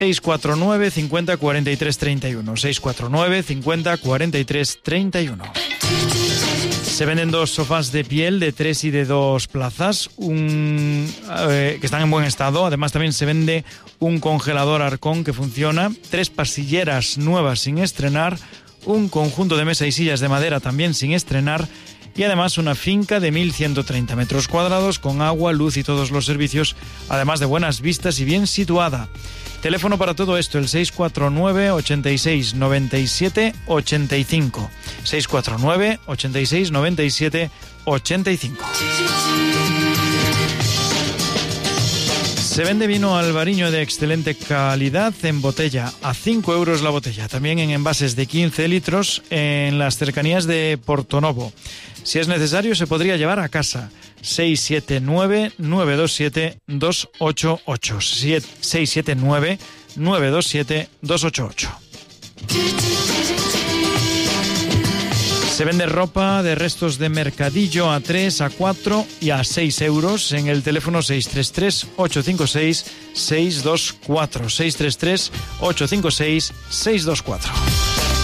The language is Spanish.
649 50 43 31. 649 50 43 31. Se venden 2 sofás de piel de 3 y de 2 plazas, que están en buen estado. Además, también se vende un congelador Arcón que funciona, 3 pasilleras nuevas sin estrenar, un conjunto de mesa y sillas de madera también sin estrenar, y además una finca de 1.130 metros cuadrados con agua, luz y todos los servicios, además de buenas vistas y bien situada. Teléfono para todo esto, el 649 86 97 85. 649 86 97 85. Se vende vino albariño de excelente calidad en botella, a 5 euros la botella. También en envases de 15 litros en las cercanías de Portonovo. Si es necesario, se podría llevar a casa. 679-927-288. 679-927-288. Se vende ropa de restos de mercadillo a 3, a 4 y a 6 euros en el teléfono 633-856-624. 633-856-624.